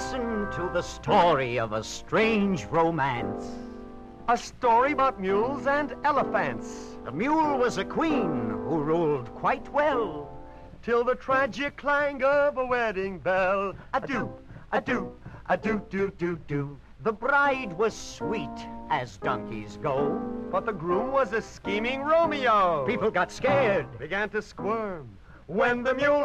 listen to the story of a strange romance. A story about mules and elephants. The mule was a queen who ruled quite well, Till the tragic clang of a wedding bell. Adieu, adieu, adieu, do, do, do. the bride was sweet as donkeys go. But the groom was a scheming Romeo. People got scared. began to squirm when the mule